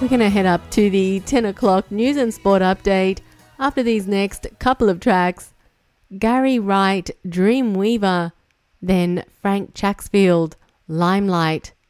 We're going to head up to the 10 o'clock news and sport update after these next couple of tracks. Gary Wright, Dreamweaver, then Frank Chaxfield, Limelight.